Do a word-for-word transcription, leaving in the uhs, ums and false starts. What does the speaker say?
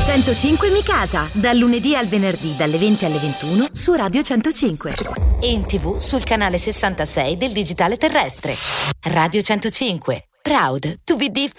centocinque Mi Casa, dal lunedì al venerdì dalle venti alle ventuno su Radio centocinque. E in tivù sul canale sessantasei del digitale terrestre. Radio centocinque, proud to be different.